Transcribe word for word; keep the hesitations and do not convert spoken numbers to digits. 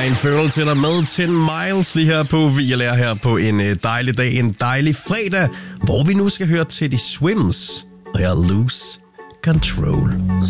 er Infernal til dig med ti miles lige her på V L R her på en dejlig dag, en dejlig fredag, hvor vi nu skal høre til de Swims og jeg Lose Control.